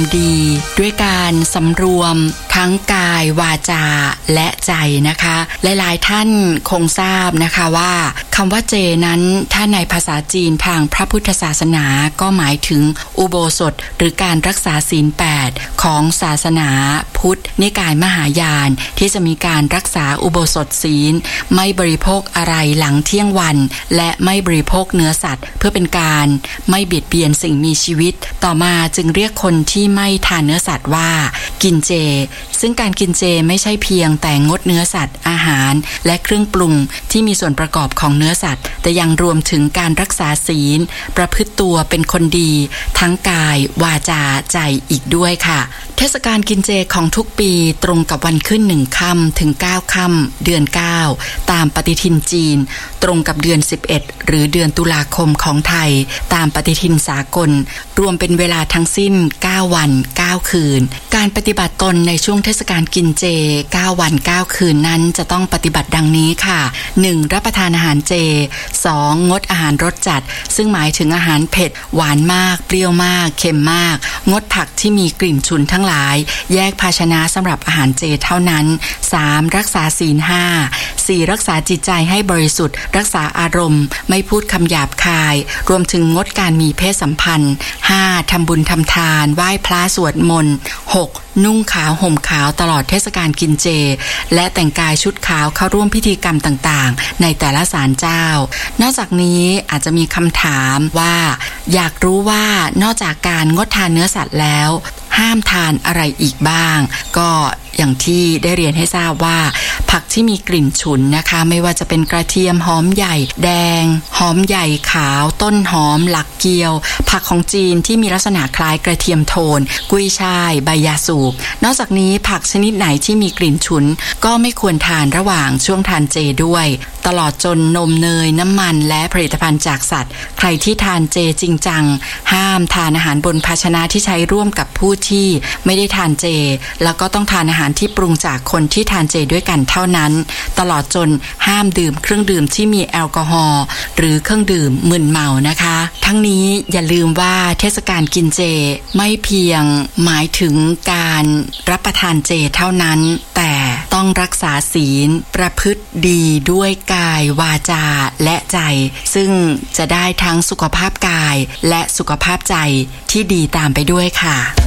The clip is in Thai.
ดีด้วยการสำรวมทั้งกายวาจาและใจนะคะหลายๆท่านคงทราบนะคะว่าคำว่าเจนั้นถ้าในภาษาจีนทางพระพุทธศาสนาก็หมายถึงอุโบสถหรือการรักษาศีล 8ของศาสนาพุทธนิกายมหายานที่จะมีการรักษาอุโบสถศีลไม่บริโภคอะไรหลังเที่ยงวันและไม่บริโภคเนื้อสัตว์เพื่อเป็นการไม่เบียดเบียนสิ่งมีชีวิตต่อมาจึงเรียกคนที่ไม่ทานเนื้อสัตว์ว่ากินเจซึ่งการกินเจไม่ใช่เพียงแต่งดเนื้อสัตว์อาหารและเครื่องปรุงที่มีส่วนประกอบของเนื้อสัตว์แต่ยังรวมถึงการรักษาศีลประพฤติตัวเป็นคนดีทั้งกายวาจาใจอีกด้วยค่ะเทศกาลกินเจของทุกปีตรงกับวันขึ้น1ค่ำถึง9ค่ำเดือน9ตามปฏิทินจีนตรงกับเดือน11หรือเดือนตุลาคมของไทยตามปฏิทินสากลรวมเป็นเวลาทั้งสิ้น9วัน9คืนการปฏิบัติตนในช่วงเทศกาลกินเจ9วัน9คืนนั้นจะต้องปฏิบัติดังนี้ค่ะ 1. รับประทานอาหารเจ 2. งดอาหารรสจัดซึ่งหมายถึงอาหารเผ็ดหวานมากเปรี้ยวมากเค็มมากงดผักที่มีกลิ่นฉุนทั้งหลายแยกภาชนะสำหรับอาหารเจเท่านั้น 3. รักษาศีล 5 4. รักษาจิตใจให้บริสุทธิ์รักษาอารมณ์ไม่พูดคำหยาบคายรวมถึงงดการมีเพศสัมพันธ์ 5. ทำบุญทำทานไหว้พระสวดมนต์ 6. นุ่งขาวห่มขาวตลอดเทศกาลกินเจและแต่งกายชุดขาวเข้าร่วมพิธีกรรมต่างๆในแต่ละศาลเจ้านอกจากนี้อาจจะมีคำถามว่าอยากรู้ว่านอกจากการงดทานเนื้อสัตว์แล้วห้ามทานอะไรอีกบ้างก็อย่างที่ได้เรียนให้ทราบว่าผักที่มีกลิ่นฉุนนะคะไม่ว่าจะเป็นกระเทียมหอมใหญ่แดงหอมใหญ่ขาวต้นหอมหลักเกียวผักของจีนที่มีลักษณะคล้ายกระเทียมโทนกุ้ยช่ายใบยาสูบนอกจากนี้ผักชนิดไหนที่มีกลิ่นฉุนก็ไม่ควรทานระหว่างช่วงทานเจด้วยตลอดจนนมเนยน้ำมันและผลิตภัณฑ์จากสัตว์ใครที่ทานเจจริงจังห้ามทานอาหารบนภาชนะที่ใช้ร่วมกับผู้ที่ไม่ได้ทานเจแล้วก็ต้องทานอาหารที่ปรุงจากคนที่ทานเจด้วยกันเท่านั้นตลอดจนห้ามดื่มเครื่องดื่มที่มีแอลกอฮอล์หรือเครื่องดื่มมึนเมานะคะทั้งนี้อย่าลืมว่าเทศกาลกินเจไม่เพียงหมายถึงการรับประทานเจเท่านั้นแต่ต้องรักษาศีลประพฤติดีด้วยกายวาจาและใจซึ่งจะได้ทั้งสุขภาพกายและสุขภาพใจที่ดีตามไปด้วยค่ะ